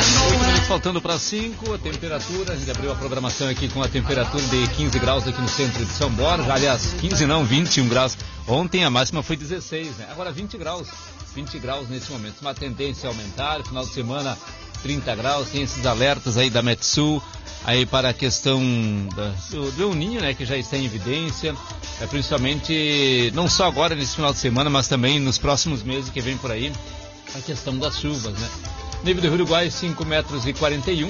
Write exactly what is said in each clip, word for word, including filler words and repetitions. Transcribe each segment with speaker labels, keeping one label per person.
Speaker 1: oito minutos faltando para cinco, a temperatura, a gente abriu a programação aqui com a temperatura de quinze graus aqui no centro de São Borja, aliás, quinze não, vinte e um graus. Ontem a máxima foi dezesseis, né? Agora vinte graus, vinte graus nesse momento. Uma tendência a aumentar, final de semana trinta graus, tem esses alertas aí da Metsul, aí para a questão da, do, do El Niño, né, que já está em evidência, é, principalmente, não só agora nesse final de semana, mas também nos próximos meses que vem por aí, a questão das chuvas, né. Nível do Rio Uruguai, cinco metros e quarenta e um,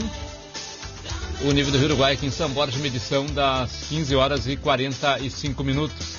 Speaker 1: o nível do Rio Uruguai aqui em São Borja, medição das quinze horas e quarenta e cinco minutos.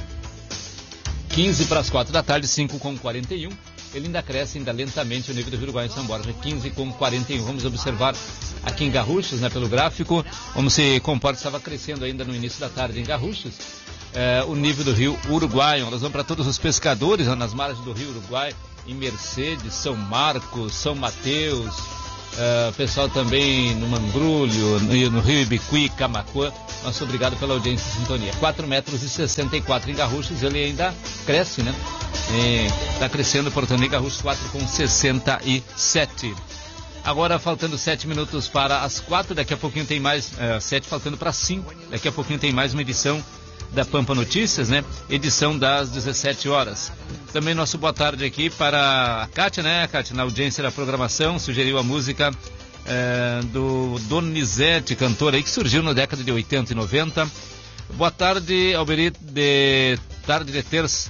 Speaker 1: quinze para as quatro da tarde, cinco com quarenta e um. Ele ainda cresce ainda lentamente o nível do Rio Uruguai em São Borja, quinze com quarenta e um. Vamos observar aqui em Garruchos, né, pelo gráfico, como se comporta, estava crescendo ainda no início da tarde em Garruchos, é, o nível do Rio Uruguai. Nós vamos para todos os pescadores, né, nas margens do Rio Uruguai, em Mercedes, São Marcos, São Mateus, é, pessoal também no Mangrulho, no, no Rio Ibiqui, Camaquã. Nosso obrigado pela audiência e sintonia. quatro metros e sessenta e quatro em Garruchos, ele ainda cresce, né? Está crescendo, portanto, em Garruchos, quatro com sessenta e sete. Agora, faltando sete minutos para as quatro, daqui a pouquinho tem mais, é, sete faltando para cinco, daqui a pouquinho tem mais uma edição da Pampa Notícias, né? Edição das dezessete horas. Também nosso boa tarde aqui para a Kátia, né, Kátia, na audiência da programação, sugeriu a música É, do Donizete, cantora aí que surgiu na década de oitenta e noventa. Boa tarde, Alberito, de tarde de terça.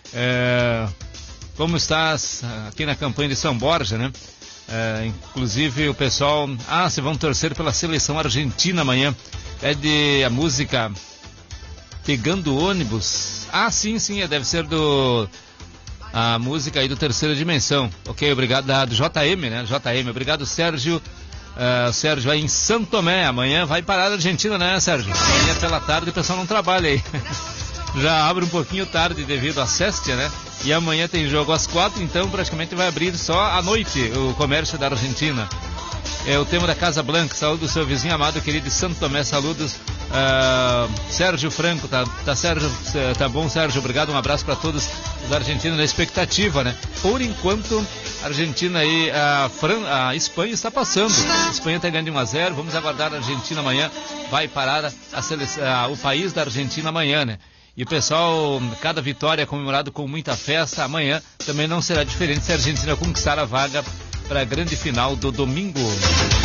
Speaker 1: É, como estás aqui na campanha de São Borja, né? É, inclusive o pessoal, ah, vocês vão torcer pela seleção argentina amanhã. Pede a música Pegando Ônibus. Ah, sim, sim, deve ser do... a música aí do Terceira Dimensão. Ok, obrigado, da, do J M, né? J M, obrigado, Sérgio. Uh, Sérgio aí em São Tomé. Amanhã vai parar a Argentina, né, Sérgio? Amanhã pela tarde o pessoal não trabalha aí. Já abre um pouquinho tarde devido à Séstia, né? E amanhã tem jogo às quatro, então praticamente vai abrir só à noite o comércio da Argentina. É o tema da Casa Blanca. Saúde do seu vizinho amado, querido de Santo Tomé. Saludos, uh, Sérgio Franco. Tá, tá, Sérgio, tá bom, Sérgio? Obrigado, um abraço para todos os argentinos na expectativa, né? Por enquanto, a Argentina aí, a, Fran... a Espanha está passando. A Espanha está ganhando de um a zero. Vamos aguardar a Argentina amanhã. Vai parar a sele... a... o país da Argentina amanhã, né? E o pessoal, cada vitória é comemorado com muita festa. Amanhã também não será diferente se a Argentina conquistar a vaga para a grande final do domingo.